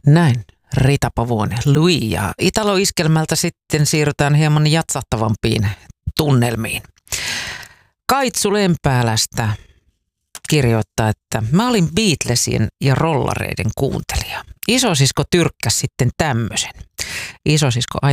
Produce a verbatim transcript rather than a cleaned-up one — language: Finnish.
Näin, Rita Pavone, Louis, ja Italo-iskelmältä sitten siirrytään hieman jatsahtavampiin tunnelmiin. Kaitsu Lempäälästä kirjoittaa, että mä olin Beatlesien ja rollareiden kuuntelija. Isosisko tyrkkäsi sitten tämmöisen. Isosisko